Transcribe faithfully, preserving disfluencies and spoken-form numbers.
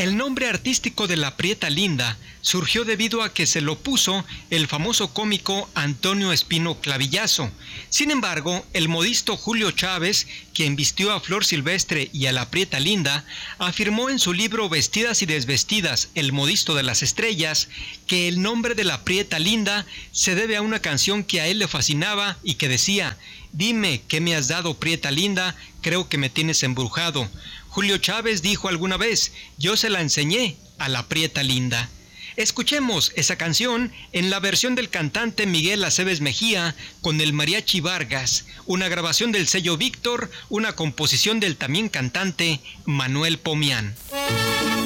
El nombre artístico de la Prieta Linda surgió debido a que se lo puso el famoso cómico Antonio Espino Clavillazo. Sin embargo, el modisto Julio Chávez, quien vistió a Flor Silvestre y a la Prieta Linda, afirmó en su libro Vestidas y Desvestidas, el modisto de las estrellas, que el nombre de la Prieta Linda se debe a una canción que a él le fascinaba y que decía: «Dime, ¿qué me has dado, Prieta Linda? Creo que me tienes embrujado». Julio Chávez dijo alguna vez: «Yo se la enseñé a la Prieta Linda». Escuchemos esa canción en la versión del cantante Miguel Aceves Mejía con el Mariachi Vargas, una grabación del sello Víctor, una composición del también cantante Manuel Pomián.